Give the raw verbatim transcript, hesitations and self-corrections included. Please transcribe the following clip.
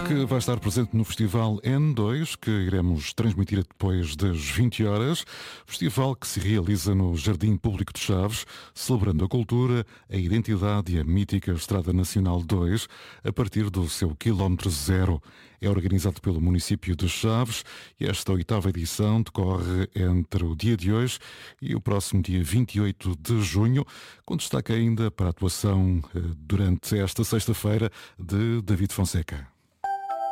que vai estar presente no Festival N dois, que iremos transmitir depois das vinte horas. Festival que se realiza no Jardim Público de Chaves, celebrando a cultura, a identidade e a mítica Estrada Nacional dois, a partir do seu quilómetro zero. É organizado pelo município de Chaves e esta oitava edição decorre entre o dia de hoje e o próximo dia vinte e oito de junho, com destaque ainda para a atuação durante esta sexta-feira de David Fonseca.